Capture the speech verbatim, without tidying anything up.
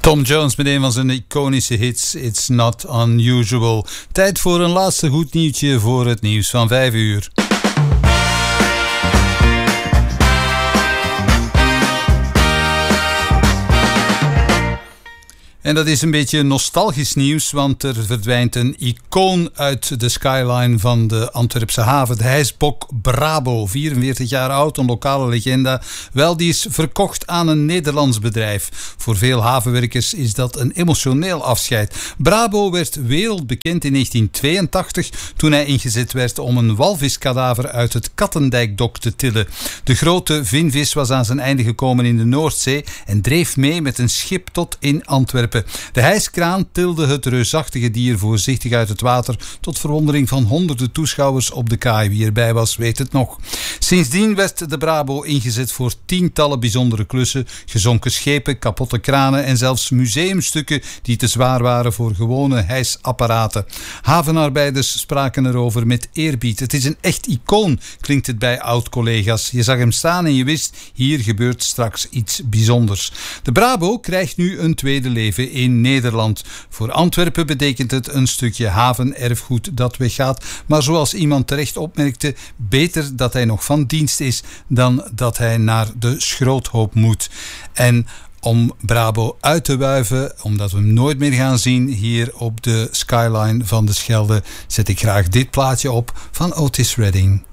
Tom Jones met een van zijn iconische hits It's Not Unusual. Tijd voor een laatste goed nieuwtje voor het nieuws van vijf uur. En dat is een beetje nostalgisch nieuws, want er verdwijnt een icoon uit de skyline van de Antwerpse haven. De hijsbok Brabo, vierenveertig jaar oud, een lokale legenda. Wel, die is verkocht aan een Nederlands bedrijf. Voor veel havenwerkers is dat een emotioneel afscheid. Brabo werd wereldbekend in negentien tweeëntachtig toen hij ingezet werd om een walviskadaver uit het Kattendijkdok te tillen. De grote vinvis was aan zijn einde gekomen in de Noordzee en dreef mee met een schip tot in Antwerpen. De hijskraan tilde het reusachtige dier voorzichtig uit het water tot verwondering van honderden toeschouwers op de kaai. Wie erbij was, weet het nog. Sindsdien werd de Brabo ingezet voor tientallen bijzondere klussen, gezonken schepen, kapotte kranen en zelfs museumstukken die te zwaar waren voor gewone hijsapparaten. Havenarbeiders spraken erover met eerbied. Het is een echt icoon, klinkt het bij oud-collega's. Je zag hem staan en je wist, hier gebeurt straks iets bijzonders. De Brabo krijgt nu een tweede leven in Nederland. Voor Antwerpen betekent het een stukje havenerfgoed dat weggaat, maar zoals iemand terecht opmerkte, beter dat hij nog van dienst is dan dat hij naar de schroothoop moet. En om Brabo uit te wuiven, omdat we hem nooit meer gaan zien hier op de skyline van de Schelde, zet ik graag dit plaatje op van Otis Redding.